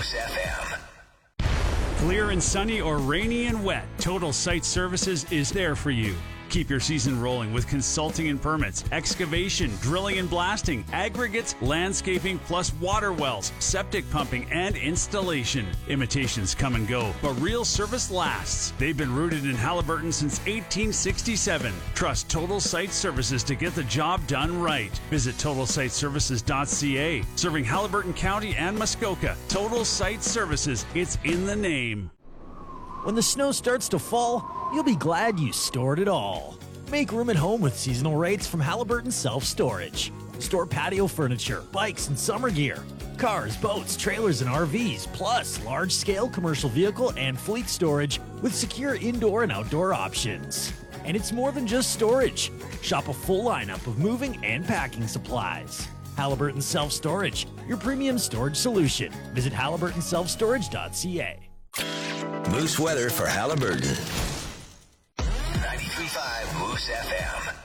Moose FM. Clear and sunny or rainy and wet, Total Site Services is there for you. Keep your season rolling with consulting and permits, excavation, drilling and blasting, aggregates, landscaping, plus water wells, septic pumping, and installation. Imitations come and go, but real service lasts. They've been rooted in Haliburton since 1867. Trust Total Site Services to get the job done right. Visit TotalSiteServices.ca. Serving Haliburton County and Muskoka. Total Site Services. It's in the name. When the snow starts to fall, you'll be glad you stored it all. Make room at home with seasonal rates from Haliburton Self-Storage. Store patio furniture, bikes, and summer gear. Cars, boats, trailers, and RVs, plus large-scale commercial vehicle and fleet storage with secure indoor and outdoor options. And it's more than just storage. Shop a full lineup of moving and packing supplies. Haliburton Self-Storage, your premium storage solution. Visit HaliburtonSelfStorage.ca. Moose weather for Haliburton. 93.5 Moose FM.